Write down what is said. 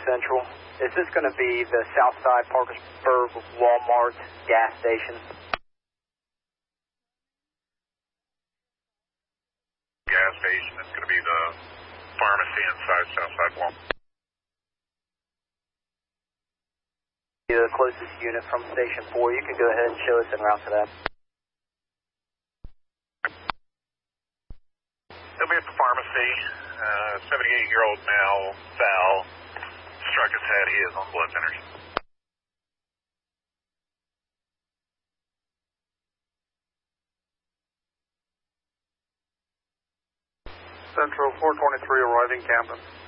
Central. Is this going to be the Southside Parkersburg Walmart gas station? Gas station. It's going to be the pharmacy inside Southside Walmart. The closest unit from Station 4. You can go ahead and show us en route to that. He'll be at the pharmacy. 78-year-old male fell, struck his head. He is on blood thinners. Central 423 arriving Camden.